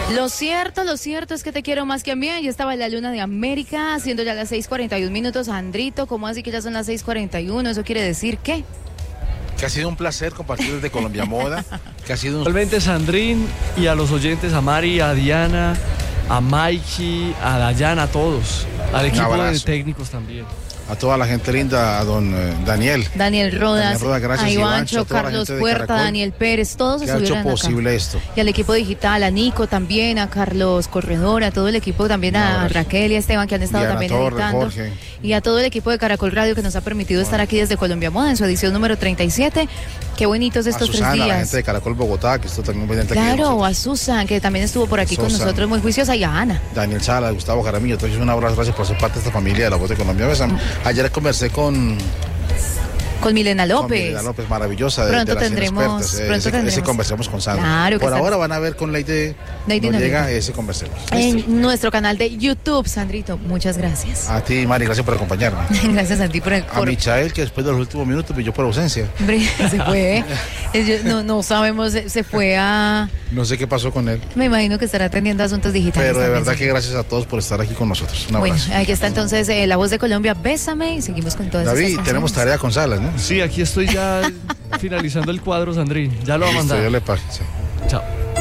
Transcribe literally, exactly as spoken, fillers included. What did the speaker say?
Lo cierto, lo cierto es que te quiero más que a mí. Ya estaba en la luna de América, siendo ya las seis cuarenta y un minutos. Andrito, ¿cómo así que ya son las seis cuarenta y uno? ¿Eso quiere decir qué? Que ha sido un placer compartir desde Colombia Moda. Que ha sido un... Realmente, Sandrín, y a los oyentes, a Mari, a Diana, a Mikey, a Dayana, a todos. Al equipo de técnicos también. A toda la gente linda, a don eh, Daniel. Daniel Rodas, Daniel Rodas gracias, a Ivancho, Ivancho, a Carlos Puerta, Daniel Pérez, todos que ha hecho posible acá. esto. Y al equipo digital, a Nico también, a Carlos Corredor, a todo el equipo también, a no, Raquel y a Esteban que han estado Diana también Torres, editando. Jorge. Y a todo el equipo de Caracol Radio que nos ha permitido bueno. estar aquí desde Colombia Moda en su edición número treinta y siete. Qué bonitos estos a Susana, tres días. A la gente de Caracol Bogotá, que esto también pendiente Claro, a Susan, que también estuvo por aquí Susan, con nosotros, muy juiciosa, y a Ana. Daniel Sala, Gustavo Jaramillo, entonces un abrazo, gracias por ser parte de esta familia de La Voz de Colombia. Mm. Ayer conversé con... Con Milena López. Con Milena López, maravillosa. De, pronto de las tendremos. Pronto ese, tendremos. Ese conversamos con Sandra. Claro que Por Sandra. ahora van a ver con Leite. Leite no no llega, llega. ese conversemos. En ¿Listo? nuestro canal de YouTube, Sandrito, muchas gracias. A ti, Mari, gracias por acompañarme. Gracias a ti por... A Michael, que después de los últimos minutos pilló por ausencia. Hombre, se fue. no, no sabemos, se fue a... No sé qué pasó con él. Me imagino que estará atendiendo asuntos digitales. Pero de también, verdad sí. que gracias a todos por estar aquí con nosotros. Un abrazo. Bueno, aquí está entonces eh, La Voz de Colombia, Bésame, y seguimos con todas David, estas tenemos tarea con Salas, ¿no? Sí, aquí estoy ya finalizando el cuadro, Sandrín. Ya lo va a mandar. Listo, yo le paso. Sí. Chao.